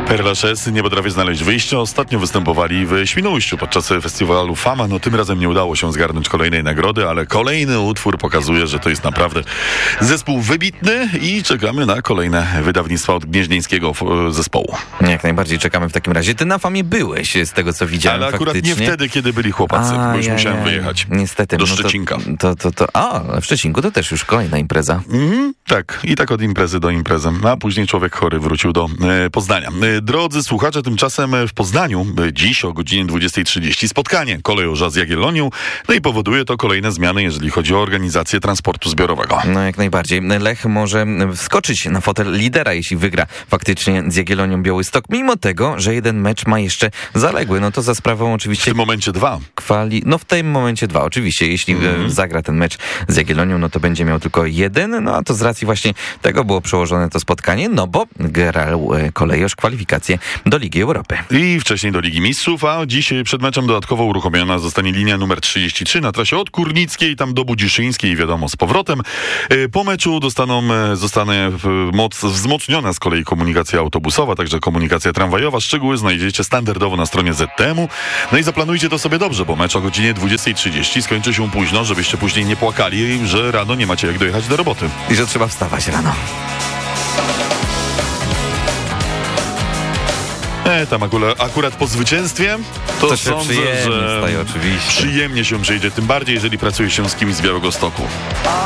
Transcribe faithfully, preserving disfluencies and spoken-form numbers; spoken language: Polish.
Perla Szes nie potrafię znaleźć wyjścia. Ostatnio występowali w Świnoujściu podczas festiwalu Fama. No tym razem nie udało się zgarnąć kolejnej nagrody, ale kolejny utwór pokazuje, że to jest naprawdę zespół wybitny i czekamy na kolejne wydawnictwa od gnieźnieńskiego zespołu. Jak najbardziej czekamy w takim razie. Ty na Famie byłeś, z tego co widziałem. Ale akurat faktycznie. nie wtedy, kiedy byli chłopacy, A, bo już ja, musiałem ja, wyjechać. Niestety. Do no Szczecinka. To, to, to, to, a, w Szczecinku to też już kolejna impreza. Mhm, tak, i tak od imprezy do imprezy. A później człowiek chory wrócił do e, Poznania. E, drodzy słuchacze, tymczasem w Poznaniu e, dziś o godzinie dwudziestej trzydzieści spotkanie kolejorza z Jagiellonią. No i powoduje to kolejne zmiany, jeżeli chodzi o organizację transportu zbiorowego. No jak najbardziej. Lech może wskoczyć na fotel lidera, jeśli wygra faktycznie z Jagiellonią Białystok, mimo tego, że jeden mecz ma jeszcze zaległy. No to za sprawą W oczywiście tym momencie dwa. kwali... No w tym momencie dwa, oczywiście. Jeśli mm. zagra ten mecz z Jagiellonią, no to będzie miał tylko jeden, no a to z racji właśnie tego było przełożone to spotkanie, no bo grał kolejorz kwalifikacje do Ligi Europy. I wcześniej do Ligi Mistrzów, a dziś przed meczem dodatkowo uruchomiona zostanie linia numer trzydzieści trzy na trasie od Kurnickiej, tam do Budziszyńskiej, wiadomo, z powrotem. Po meczu dostaną, zostanie moc wzmocniona z kolei komunikacja autobusowa, także komunikacja tramwajowa. Szczegóły znajdziecie standardowo na stronie Z T M u. No i zaplanujcie to sobie dobrze, bo mecz o godzinie dwudziestej trzydzieści skończy się późno, żebyście później nie płakali, że rano nie macie jak dojechać do roboty. I że trzeba wstawać rano. E, tam akurat, akurat po zwycięstwie to, To się sądzę, przyjemnie że staje, oczywiście. przyjemnie się przyjdzie, tym bardziej jeżeli pracuje się z kimś z Białegostoku.